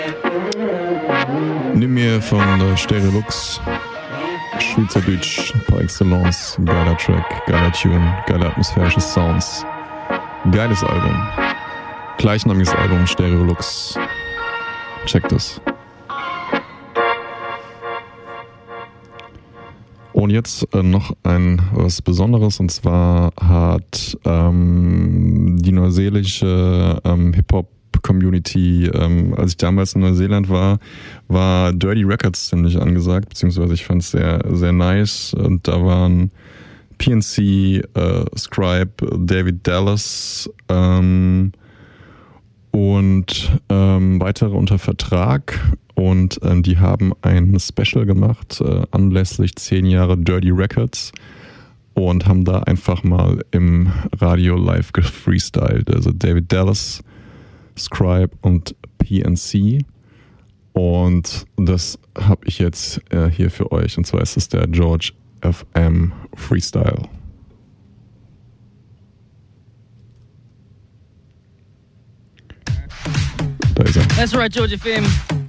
Nimm mir von Stereolux, Schweizerdeutsch par excellence, geiler Track, geiler Tune, geile atmosphärische Sounds, geiles Album, gleichnamiges Album Stereolux, check das. Und jetzt noch was Besonderes, und zwar hat die neuseelische Hip-Hop-Community, als ich damals in Neuseeland war Dirty Records ziemlich angesagt, beziehungsweise ich fand es sehr, sehr nice, und da waren PNC, Scribe, David Dallas und weitere unter Vertrag. Und die haben ein Special gemacht, anlässlich 10 Jahre Dirty Records, und haben da einfach mal im Radio live gefreestylt. Also David Dallas, Scribe und PNC. Und das habe ich jetzt hier für euch. Und zwar ist es der George FM Freestyle. Da ist er. That's right, George FM.